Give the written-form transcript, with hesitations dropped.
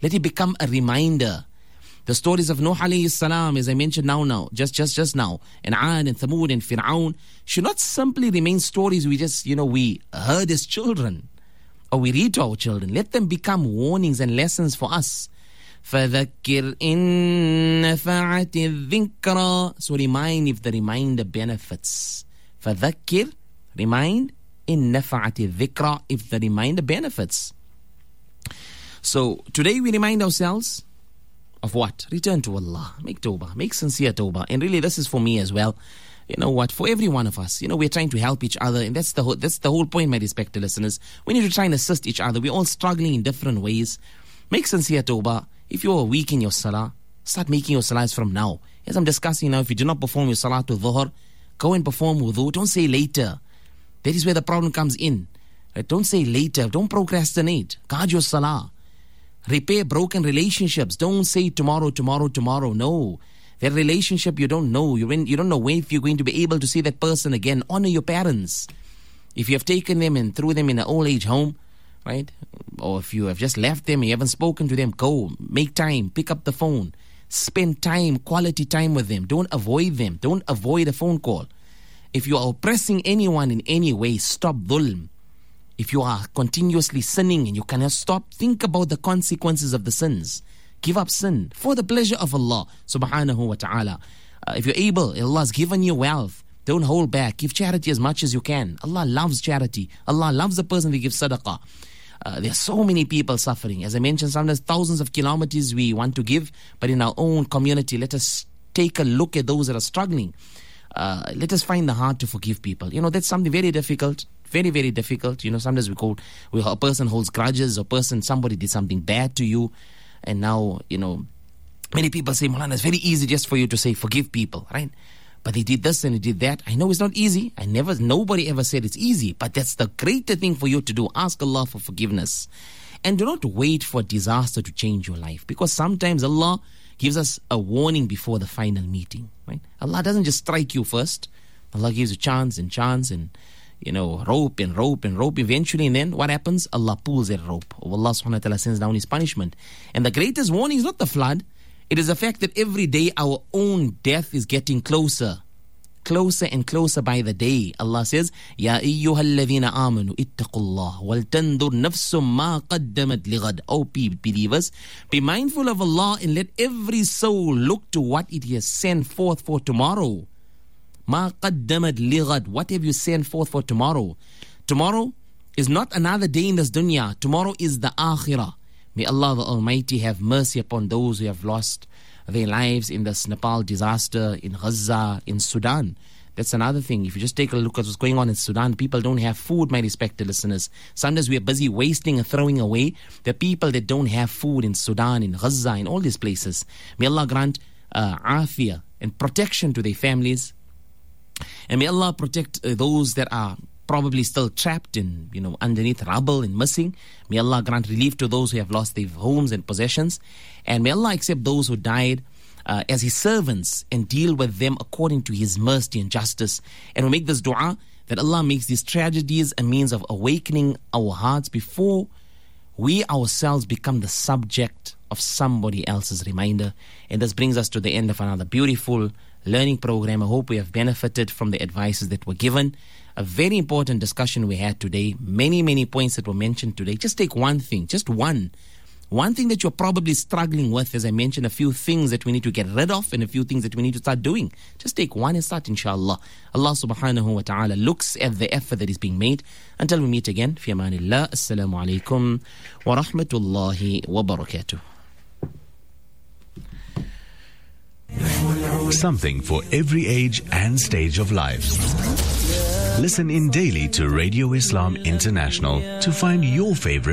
Let it become a reminder. The stories of Nuh alayhi salam, as I mentioned just now, and Ad and Thamud and Fir'aun, should not simply remain stories we heard as children or we read to our children. Let them become warnings and lessons for us. فَذَكِّرْ إِن نَفَعَتِ الذِّكْرَى. So remind if the reminder benefits. فَذَكِّرْ, remind, إِن نَفَعَتِ الذِّكْرَى, if the reminder benefits. So today we remind ourselves of what? Return to Allah. Make tawbah. Make sincere tawbah. And really this is for me as well. You know what? For every one of us, we're trying to help each other. And that's the whole point, my respected listeners. We need to try and assist each other. We're all struggling in different ways. Make sincere tawbah. If you're weak in your salah, start making your salahs from now. As I'm discussing now, if you do not perform your salah to dhuhr, go and perform wudu. Don't say later. That is where the problem comes in. Right? Don't say later. Don't procrastinate. Guard your salah. Repair broken relationships. Don't say tomorrow. No. That relationship you don't know. You don't know when if you're going to be able to see that person again. Honor your parents. If you have taken them and threw them in an old age home, right? Or if you have just left them and you haven't spoken to them, go. Make time. Pick up the phone. Spend time, quality time with them. Don't avoid them. Don't avoid a phone call. If you are oppressing anyone in any way, stop dhulm. If you are continuously sinning and you cannot stop, think about the consequences of the sins. Give up sin for the pleasure of Allah subhanahu wa ta'ala. If you're able, Allah has given you wealth. Don't hold back. Give charity as much as you can. Allah loves charity. Allah loves the person that gives sadaqah. There are so many people suffering. As I mentioned, sometimes thousands of kilometers we want to give, but in our own community, let us take a look at those that are struggling. Let us find the heart to forgive people. That's something very difficult. Very, very difficult. Sometimes a person holds grudges, somebody did something bad to you. And now, many people say, Maulana, it's very easy just for you to say, forgive people, right? But they did this and they did that. I know it's not easy. Nobody ever said it's easy. But that's the greater thing for you to do. Ask Allah for forgiveness. And do not wait for disaster to change your life. Because sometimes Allah gives us a warning before the final meeting, right? Allah doesn't just strike you first. Allah gives you chance and rope. Eventually, and then what happens? Allah pulls that rope. Allah subhanahu wa ta'ala sends down His punishment. And the greatest warning is not the flood. It is the fact that every day our own death is getting closer and closer by the day. Allah says, Ya ayyuhalladhina amanu ittaqullah wal tandur nafsum ma qaddamat lighad. O believers, be mindful of Allah and let every soul look to what it has sent forth for tomorrow. Ma qaddamat lighad. What have you sent forth for tomorrow? Tomorrow is not another day in this dunya. Tomorrow is the akhirah. May Allah the Almighty have mercy upon those who have lost their lives in this Nepal disaster, in Gaza, in Sudan. That's another thing. If you just take a look at what's going on in Sudan, people don't have food, my respected listeners. Sometimes we are busy wasting and throwing away the people that don't have food in Sudan, in Gaza, in all these places. May Allah grant afiyah and protection to their families. And may Allah protect those that are probably still trapped in, underneath rubble and missing. May Allah grant relief to those who have lost their homes and possessions. And may Allah accept those who died as His servants and deal with them according to His mercy and justice. And we make this dua that Allah makes these tragedies a means of awakening our hearts before we ourselves become the subject of somebody else's reminder. And this brings us to the end of another beautiful learning program. I hope we have benefited from the advices that were given. A very important discussion we had today. Many, many points that were mentioned today. Just take one thing, just one thing that you're probably struggling with. As I mentioned, a few things that we need to get rid of and a few things that we need to start doing. Just take one and start, inshallah. Allah subhanahu wa ta'ala looks at the effort that is being made. Until we meet again, fi amanillah. Assalamu alaikum wa rahmatullahi wa barakatuh. Something for every age and stage of life. Listen in daily to Radio Islam International to find your favorite